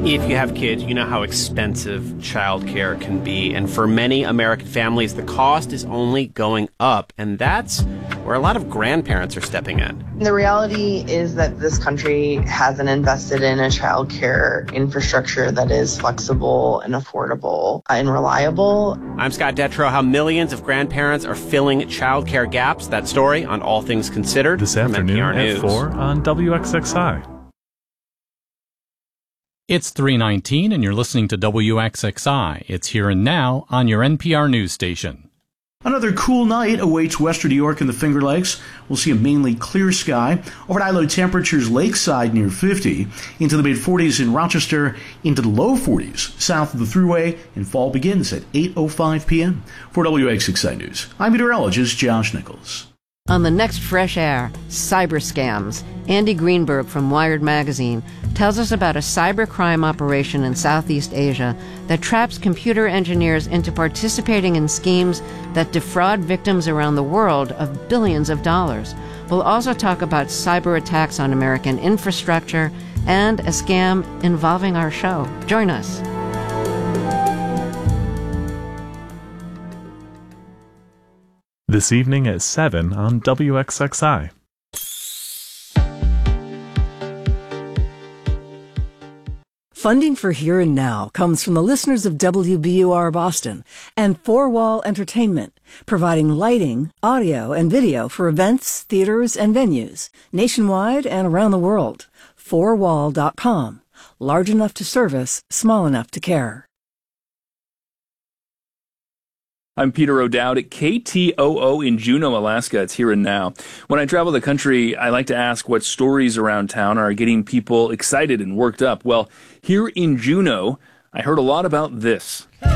If you have kids, you know how expensive childcare can be. And for many American families, the cost is only going up. And that's where a lot of grandparents are stepping in. The reality is that this country hasn't invested in a childcare infrastructure that is flexible and affordable and reliable. I'm Scott Detrow. How millions of grandparents are filling childcare gaps. That story on All Things Considered this from afternoon NPR at News. 4 on WXXI. It's 3:19 and you're listening to WXXI. It's Here and Now on your NPR news station. Another cool night awaits western New York and the Finger Lakes. We'll see a mainly clear sky. Overnight low temperatures lakeside near 50, into the mid-40s in Rochester, into the low 40s south of the Thruway, and fall begins at 8:05 p.m. For WXXI News, I'm meteorologist Josh Nichols. On the next Fresh Air, cyber scams, Andy Greenberg from Wired Magazine tells us about a cybercrime operation in Southeast Asia that traps computer engineers into participating in schemes that defraud victims around the world of billions of dollars. We'll also talk about cyber attacks on American infrastructure and a scam involving our show. Join us. This evening at 7 on WXXI. Funding for Here and Now comes from the listeners of WBUR Boston and Four Wall Entertainment, providing lighting, audio, and video for events, theaters, and venues nationwide and around the world. Fourwall.com. Large enough to service, small enough to care. I'm Peter O'Dowd at KTOO in Juneau, Alaska. It's Here and Now. When I travel the country, I like to ask what stories around town are getting people excited and worked up. Well, here in Juneau, I heard a lot about this.